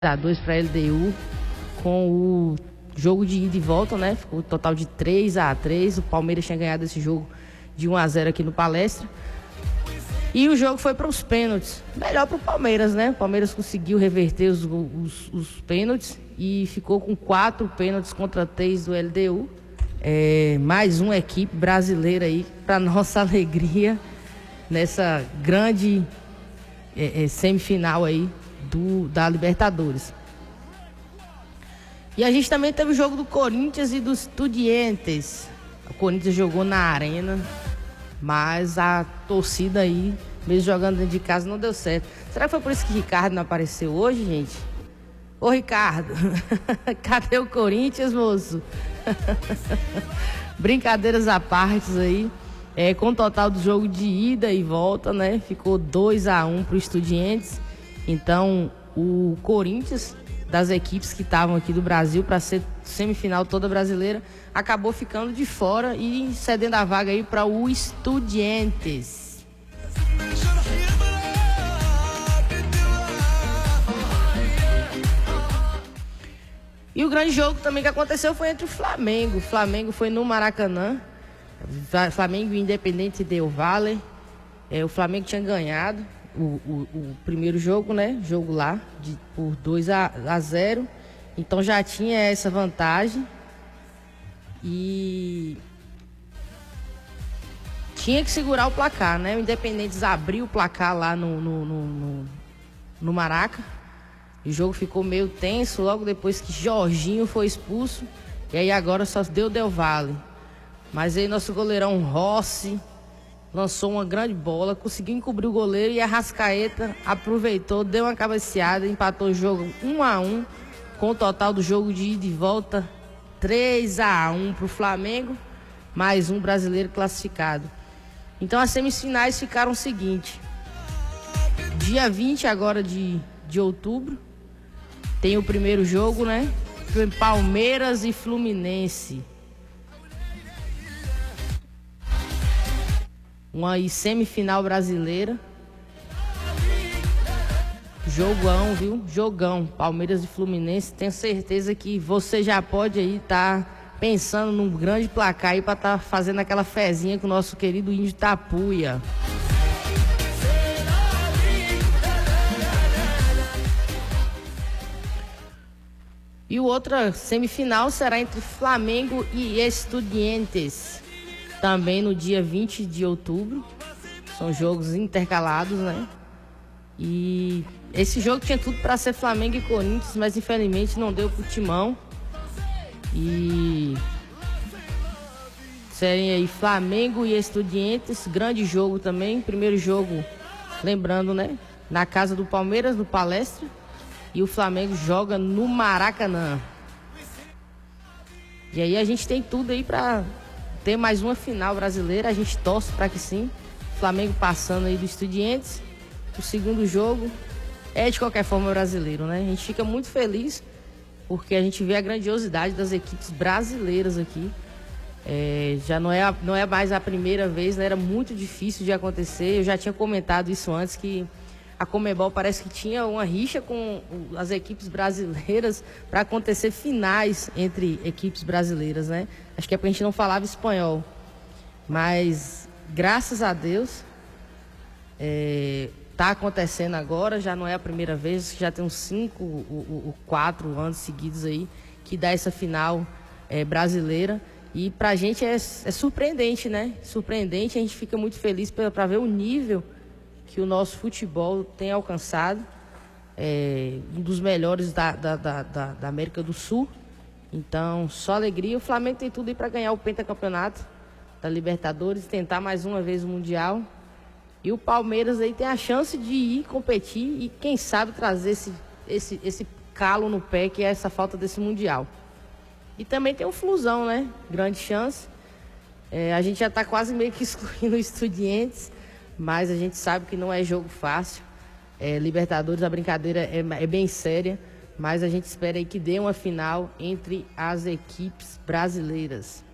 2 para a LDU, com o jogo de ida e volta, né? Ficou um total de 3-3. O Palmeiras tinha ganhado esse jogo de 1-0 aqui no Palestra. E o jogo foi para os pênaltis. Melhor para o Palmeiras, né? O Palmeiras conseguiu reverter os pênaltis e ficou com 4 pênaltis contra 3 do LDU. Mais uma equipe brasileira aí, para nossa alegria, nessa grande semifinal aí da Libertadores. E a gente também teve o jogo do Corinthians e dos Estudiantes. O Corinthians jogou na arena, mas a torcida aí, mesmo jogando dentro de casa, não deu certo. Será que foi por isso que Ricardo não apareceu hoje, gente? Ô, Ricardo, cadê o Corinthians, moço? Brincadeiras à parte aí. Com o total do jogo de ida e volta, né? Ficou 2-1 para os Estudiantes. Então, o Corinthians, das equipes que estavam aqui do Brasil para ser semifinal toda brasileira, acabou ficando de fora e cedendo a vaga aí para o Estudiantes. E o grande jogo também que aconteceu foi entre o Flamengo. O Flamengo foi no Maracanã. Flamengo e Independente Del Valle. O Flamengo tinha ganhado o primeiro jogo, né? Jogo lá por 2-0. Então já tinha essa vantagem. E tinha que segurar o placar, né? O Independentes abriu o placar lá no Maraca. O jogo ficou meio tenso logo depois que Jorginho foi expulso. E aí agora só deu Del Valle. Mas aí nosso goleirão Rossi lançou uma grande bola, conseguiu encobrir o goleiro e a Arrascaeta aproveitou, deu uma cabeceada, empatou o jogo 1-1, com o total do jogo de ida e volta 3-1 para o Flamengo, mais um brasileiro classificado. Então as semifinais ficaram o seguinte: dia 20 agora de outubro, tem o primeiro jogo, né? Palmeiras e Fluminense. Uma semifinal brasileira. Jogão, viu? Jogão. Palmeiras e Fluminense. Tenho certeza que você já pode aí estar pensando num grande placar aí para estar fazendo aquela fezinha com o nosso querido Índio Tapuia. E outra semifinal será entre Flamengo e Estudiantes. Também no dia 20 de outubro. São jogos intercalados, né? E esse jogo tinha tudo para ser Flamengo e Corinthians, mas infelizmente não deu pro Timão. E serem aí Flamengo e Estudiantes. Grande jogo também. Primeiro jogo, lembrando, né? Na casa do Palmeiras, no Palestra. E o Flamengo joga no Maracanã. E aí a gente tem tudo aí para ter mais uma final brasileira. A gente torce para que sim. Flamengo passando aí do Estudiantes. O segundo jogo é de qualquer forma brasileiro, né? A gente fica muito feliz porque a gente vê a grandiosidade das equipes brasileiras aqui. Já não é mais a primeira vez, né? Era muito difícil de acontecer. Eu já tinha comentado isso antes, que a Conmebol parece que tinha uma rixa com as equipes brasileiras para acontecer finais entre equipes brasileiras, né? Acho que é porque a gente não falava espanhol. Mas, graças a Deus, tá acontecendo agora. Já não é a primeira vez, já tem uns 5 ou 4 anos seguidos aí que dá essa final brasileira. E pra gente é surpreendente, né? Surpreendente, a gente fica muito feliz para ver o nível que o nosso futebol tem alcançado, um dos melhores da América do Sul. Então, só alegria. O Flamengo tem tudo aí para ganhar o pentacampeonato da Libertadores, tentar mais uma vez o Mundial. E o Palmeiras aí tem a chance de ir competir e, quem sabe, trazer esse calo no pé, que é essa falta desse Mundial. E também tem o Flusão, né? Grande chance. A gente já está quase meio que excluindo os Estudiantes, mas a gente sabe que não é jogo fácil. Libertadores, a brincadeira é bem séria, mas a gente espera aí que dê uma final entre as equipes brasileiras.